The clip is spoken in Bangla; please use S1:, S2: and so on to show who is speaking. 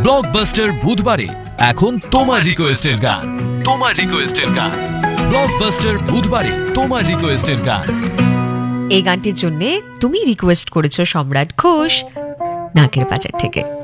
S1: ব্লকবাস্টার বুধবারে এখন তোমার রিকোয়েস্টের গান। তোমার রিকোয়েস্টের গান ব্লকবাস্টার বুধবারে তোমার রিকোয়েস্টের গান।
S2: এই গানটির জন্য তুমি রিকোয়েস্ট করেছো সম্রাট ঘোষ, নাকের বাজার থেকে।